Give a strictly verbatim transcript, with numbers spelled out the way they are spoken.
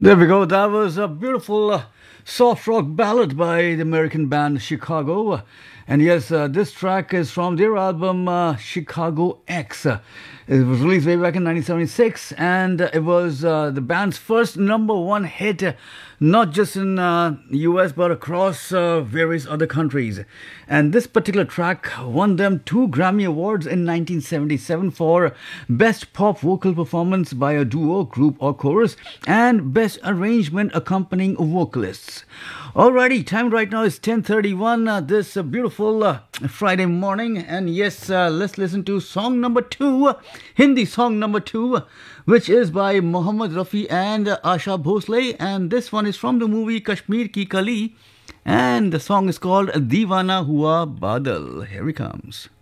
There we go. That was a beautiful uh, soft rock ballad by the American band Chicago. And yes, uh, this track is from their album uh, Chicago X. Uh, it was released way back in nineteen seventy-six, and uh, it was uh, the band's first number one hit, uh, not just in uh, U S but across uh, various other countries. And this particular track won them two Grammy Awards in nineteen seventy-seven for Best Pop Vocal Performance by a Duo, Group or Chorus, and Best Arrangement Accompanying Vocalists. Alrighty, time right now is ten thirty-one uh, this uh, beautiful uh, Friday morning, and yes, uh, let's listen to song number two, Hindi song number two, which is by Mohammad Rafi and uh, Asha Bhosle, and this one is from the movie Kashmir Ki Kali, and the song is called Deewana Hua Badal. Here he comes.